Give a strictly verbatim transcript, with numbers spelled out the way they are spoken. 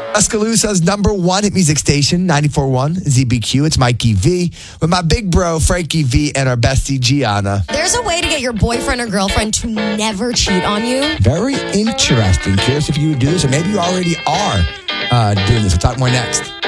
Tuscaloosa's number one hit music station, ninety-four point one Z B Q. It's Mikey V with my big bro, Frankie V, and our bestie, Gianna. There's a way to get your boyfriend or girlfriend to never cheat on you. Very interesting. Curious if you would do this, or maybe you already are uh, doing this. We'll talk more next.